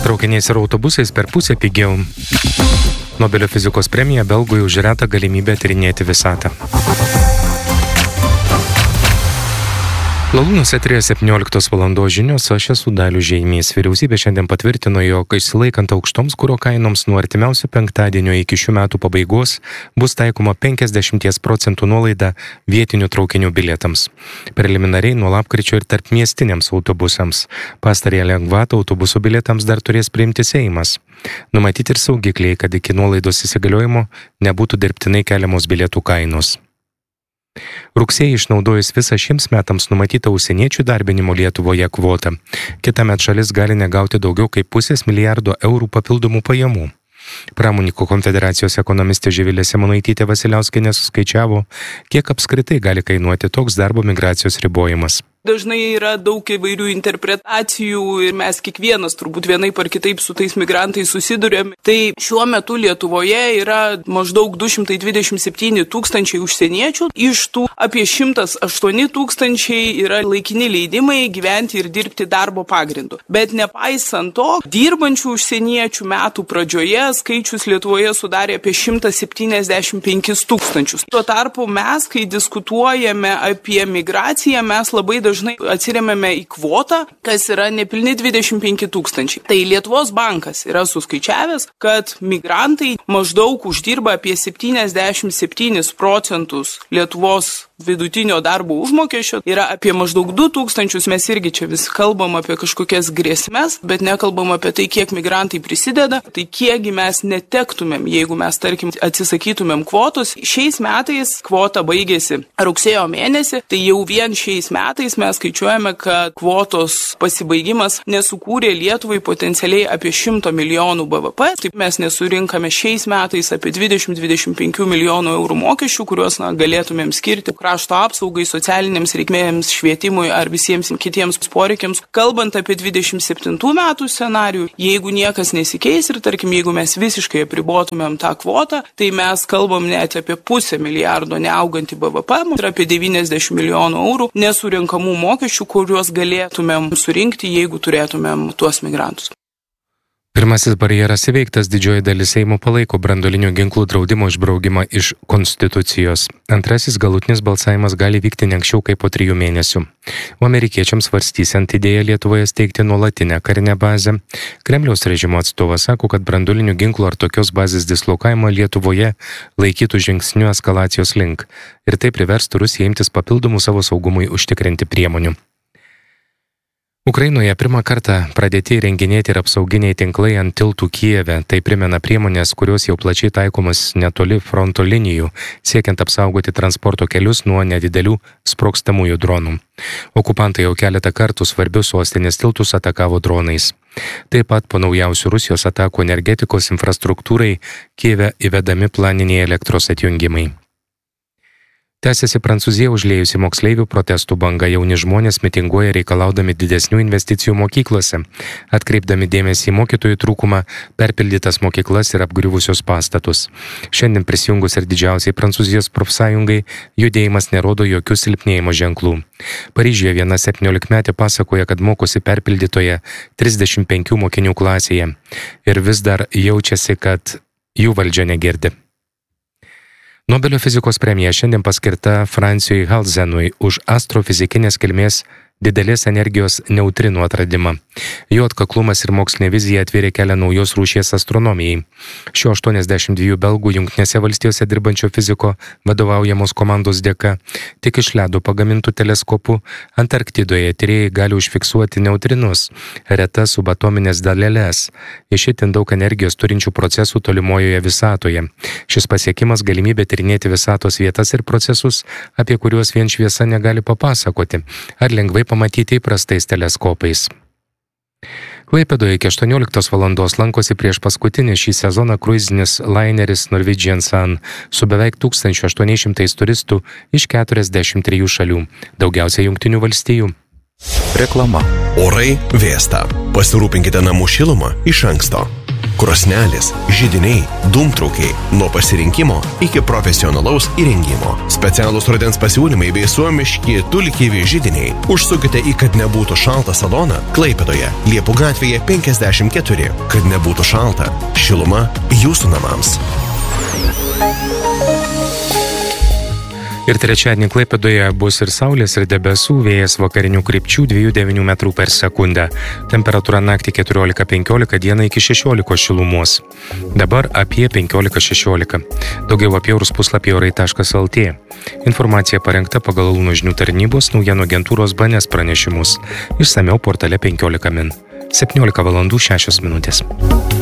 Traukiniais ir autobusais per pusę pigiau. Nobelio fizikos premija Belgui už retą galimybę tyrinėti visatą. Lalūnus eterėje 17 valandos žinios, aš esu Dalius Žeimys. Vyriausybė šiandien patvirtino, jog išsilaikant aukštoms kuro kainoms nuo artimiausio penktadienio iki šių metų pabaigos bus taikoma 50% nuolaida vietinių traukinių bilietams. Preliminariai nuo lapkričio ir tarpmiestiniams autobusams. Pastarąją lengvatą autobusų bilietams dar turės priimti Seimas. Numatyti ir saugikliai, kad iki nuolaidos įsigaliojimo nebūtų dirbtinai keliamos bilietų kainos. Rugsėjį išnaudojus visą šiems metams numatytą užsieniečių darbinimo Lietuvoje kvotą, kitąmet šalis gali negauti daugiau kaip 500 milijardo eurų papildomų pajamų. Pramonininkų konfederacijos ekonomistė Živilė Simonaitytė Vasiliauskienė suskaičiavo, kiek apskritai gali kainuoti toks darbo migracijos ribojimas. Dažnai yra daug įvairių interpretacijų ir mes kiekvienas turbūt vienaip ar kitaip su tais migrantais susidurėm. Tai šiuo metu Lietuvoje yra maždaug 227 tūkstančiai užsieniečių, iš tų apie 108 tūkstančiai yra laikini leidimai gyventi ir dirbti darbo pagrindu. Bet nepaisant to, dirbančių užsieniečių metų pradžioje skaičius Lietuvoje sudarė apie 175 tūkstančius. Tuo tarpu mes, kai diskutuojame apie migraciją, mes labai dažnai atsiremiame į kvotą, kas yra nepilni 25 tūkstančiai. Tai Lietuvos bankas yra suskaičiavęs, kad migrantai maždaug uždirba apie 77% Lietuvos vidutinio darbo užmokesčio, yra apie maždaug 2000, mes irgi čia vis kalbam apie kažkokias grėsmes, bet nekalbam apie tai, kiek migrantai prisideda, tai kiekgi mes netektumėm, jeigu mes, tarkim, atsisakytumėm kvotos. Šiais metais kvota baigėsi rugsėjo mėnesį, tai jau vien šiais metais mes skaičiuojame, kad kvotos pasibaigimas nesukūrė Lietuvai potencialiai apie 100 milijonų BVP, taip mes nesurinkame šiais metais apie 20-25 milijonų eurų mokesčių, kuriuos galėtumėm skirti krašto apsaugai, socialinėms reikmėms, švietimui ar visiems kitiems poreikiams. Kalbant apie 27 metų scenarijų, jeigu niekas nesikeis ir, tarkim, jeigu mes visiškai apribotumėm tą kvotą, tai mes kalbam net apie 500 milijardo neaugantį BVP ir apie 90 milijonų eurų nesurinkamų mokesčių, kuriuos galėtumėm surinkti, jeigu turėtumėm tuos migrantus. Pirmasis barjeras įveiktas, didžioji dalis Seimo palaiko branduolinių ginklų draudimo išbraukimą iš Konstitucijos. Antrasis galutinis balsavimas gali vykti ne anksčiau kaip po 3 mėnesių. O amerikiečiams svarstysant idėją Lietuvoje steigti nuolatinę karinę bazę, Kremliaus režimo atstovas sako, kad branduolinių ginklų ar tokios bazės dislokavimo Lietuvoje laikytų žingsniu eskalacijos link ir tai priverstų Rusiją imtis papildomų savo saugumui užtikrinti priemonių. Ukrainoje pirmą kartą pradėti įrenginėti ir apsauginiai tinklai ant tiltų Kijeve. Tai primena priemonės, kurios jau plačiai taikomas netoli fronto linijų, siekiant apsaugoti transporto kelius nuo nedidelių sprogstamųjų dronų. Okupantai jau keletą kartų svarbius sostinės tiltus atakavo dronais. Taip pat po naujausių Rusijos atakų energetikos infrastruktūrai Kijeve įvedami planiniai elektros atjungimai. Tęsiasi Prancūzija užliejusi moksleivių protestų banga, jauni žmonės mitinguoja reikalaudami didesnių investicijų mokyklose, atkreipdami dėmesį į mokytojų trūkumą, perpildytas mokyklas ir apgriuvusius pastatus. Šiandien prisijungus ir didžiausiai Prancūzijos profsąjungai, judėjimas nerodo jokių silpnėjimo ženklų. Paryžiuje viena 17-metė pasakoja, kad mokosi perpildytoje 35 mokinių klasėje ir vis dar jaučiasi, kad jų valdžia negirdi. Nobelio fizikos premija šiandien paskirta Francijui Halzenui už astrofizikinės kilmės didelės energijos neutrinų atradimą. Jo atkaklumas ir mokslinė vizija atvėrė kelią naujos rūšies astronomijai. Šio 82 belgų Jungtinėse valstijose dirbančio fiziko vadovaujamos komandos dėka tik iš ledo pagamintų teleskopų Antarktidoje tyrėjai gali užfiksuoti neutrinus, retas subatominės daleles, iš itin daug energijos turinčių procesų tolimojoje visatoje. Šis pasiekimas galimybė tyrinėti visatos vietas ir procesus, apie kuriuos vien šviesa negali papasakoti, ar lengvai pamatyti įprastais teleskopais. Klaipėdoje iki 18 valandos lankosi prieš paskutinį šį sezoną kruizinis laineris Norwegian Sun su beveik 1800 turistų iš 43 šalių, daugiausiai Jungtinių valstijų. Reklama. Orai vėsta. Pasirūpinkite namų šilumą iš anksto. krosnelės, židiniai, dūmtraukiai, nuo pasirinkimo iki profesionalaus įrengimo. Specialūs rudens pasiūlymai bei suomiški tulkivi židiniai. Užsukite į Kad nebūtų šalta saloną Klaipėdoje, Liepų gatvėje 54. Kad nebūtų šalta, šiluma jūsų namams. Ir trečiadienį Klaipėdoje bus ir saulės, ir debesų, vėjas vakarinių krypčių 2,9 metrų per sekundę. Temperatūra naktį 14-15, dieną iki 16 šilumos. Dabar apie 15-16. Daugiau apie orus puslapį orai.lt. Informacija parengta pagal Alūno žinių tarnybos naujienų agentūros BNS pranešimus. Išsamiau portale 15 min. 17 valandų 6 minutės.